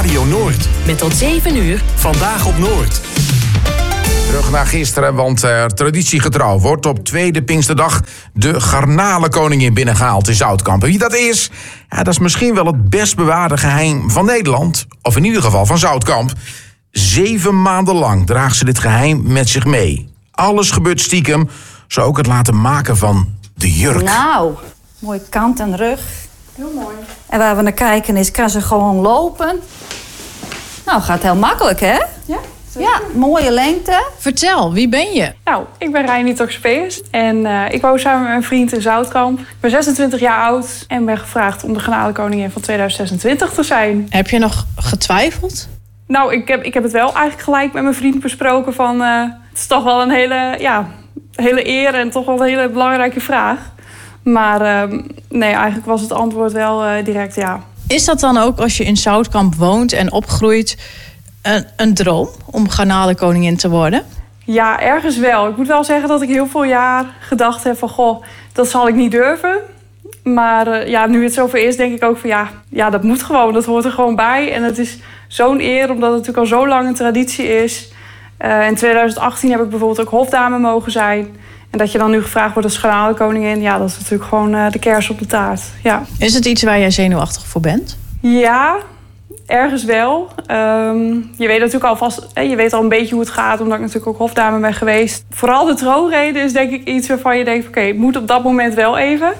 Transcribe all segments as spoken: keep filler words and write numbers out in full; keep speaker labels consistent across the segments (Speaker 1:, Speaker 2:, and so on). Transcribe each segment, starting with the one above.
Speaker 1: Radio Noord.
Speaker 2: Met tot zeven uur.
Speaker 1: Vandaag op Noord.
Speaker 3: Terug naar gisteren, want uh, traditiegetrouw wordt op tweede Pinksterdag de garnalenkoningin binnengehaald in Zoutkamp. En wie dat is, ja, dat is misschien wel het best bewaarde geheim van Nederland. Of in ieder geval van Zoutkamp. Zeven maanden lang draagt ze dit geheim met zich mee. Alles gebeurt stiekem, zo ook het laten maken van de jurk.
Speaker 4: Nou, mooi kant en rug.
Speaker 5: Heel mooi.
Speaker 4: En waar we naar kijken is, kan ze gewoon lopen. Nou, gaat heel makkelijk, hè?
Speaker 5: Ja.
Speaker 4: Ja, mooie lengte.
Speaker 6: Vertel, wie ben je?
Speaker 5: Nou, ik ben Reini Toxopeus en uh, ik woon samen met mijn vriend in Zoutkamp. Ik ben zesentwintig jaar oud en ben gevraagd om de garnalenkoningin van tweeduizend zesentwintig te zijn.
Speaker 6: Heb je nog getwijfeld?
Speaker 5: Nou, ik heb, ik heb het wel eigenlijk gelijk met mijn vriend besproken van... Uh, het is toch wel een hele, ja, hele eer en toch wel een hele belangrijke vraag. Maar uh, nee, eigenlijk was het antwoord wel uh, direct ja.
Speaker 6: Is dat dan ook als je in Zoutkamp woont en opgroeit een, een droom om garnalenkoningin te worden?
Speaker 5: Ja, ergens wel. Ik moet wel zeggen dat ik heel veel jaar gedacht heb van... goh, dat zal ik niet durven. Maar uh, ja, nu het zover is, denk ik ook van ja, ja, dat moet gewoon. Dat hoort er gewoon bij. En het is zo'n eer, omdat het natuurlijk al zo lang een traditie is. Uh, in tweeduizend achttien heb ik bijvoorbeeld ook hofdame mogen zijn. En dat je dan nu gevraagd wordt als garnalenkoningin... ja, dat is natuurlijk gewoon uh, de kers op de taart. Ja.
Speaker 6: Is het iets waar jij zenuwachtig voor bent?
Speaker 5: Ja, ergens wel. Um, je weet natuurlijk alvast, je weet al een beetje hoe het gaat... omdat ik natuurlijk ook hofdame ben geweest. Vooral de troonrede is denk ik iets waarvan je denkt... oké, okay, het moet op dat moment wel even...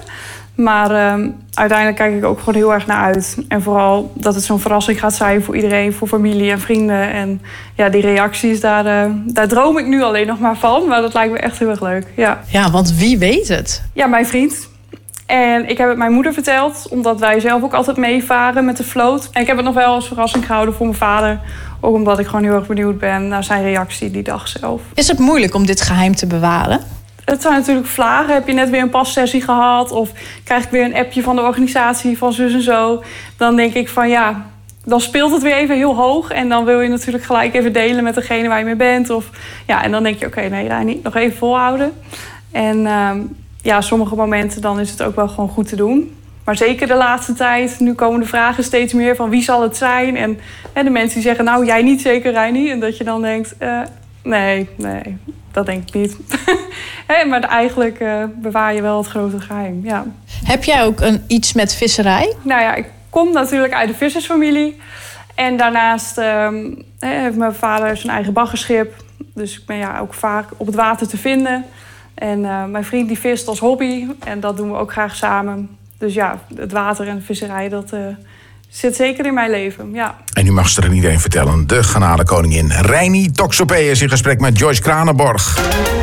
Speaker 5: Maar um, uiteindelijk kijk ik ook gewoon heel erg naar uit. En vooral dat het zo'n verrassing gaat zijn voor iedereen, voor familie en vrienden. En ja, die reacties, daar, uh, daar droom ik nu alleen nog maar van. Maar dat lijkt me echt heel erg leuk, ja.
Speaker 6: Ja, want wie weet het?
Speaker 5: Ja, mijn vriend. En ik heb het mijn moeder verteld, omdat wij zelf ook altijd meevaren met de vloot. En ik heb het nog wel als verrassing gehouden voor mijn vader. Ook omdat ik gewoon heel erg benieuwd ben naar zijn reactie die dag zelf.
Speaker 6: Is het moeilijk om dit geheim te bewaren?
Speaker 5: Het zijn natuurlijk vlagen. Heb je net weer een passessie gehad? Of krijg ik weer een appje van de organisatie van zus en zo? Dan denk ik van ja, dan speelt het weer even heel hoog. En dan wil je natuurlijk gelijk even delen met degene waar je mee bent. Of, ja, en dan denk je oké, okay, nee, Reini, nog even volhouden. En um, ja, sommige momenten dan is het ook wel gewoon goed te doen. Maar zeker de laatste tijd, nu komen de vragen steeds meer van wie zal het zijn? En, en de mensen die zeggen, nou jij niet zeker, Reini. En dat je dan denkt, uh, nee, nee. Dat denk ik niet. Hey, maar eigenlijk uh, bewaar je wel het grote geheim, ja.
Speaker 6: Heb jij ook een, iets met visserij?
Speaker 5: Nou ja, ik kom natuurlijk uit de vissersfamilie. En daarnaast um, heeft mijn vader zijn eigen baggerschip. Dus ik ben ja, ook vaak op het water te vinden. En uh, mijn vriend die vist als hobby. En dat doen we ook graag samen. Dus ja, het water en de visserij, dat... Uh, zit zeker in mijn leven, ja.
Speaker 3: En nu mag ze er aan iedereen vertellen. De garnalenkoningin Reini Toxopeus in gesprek met Joyce Kranenborg.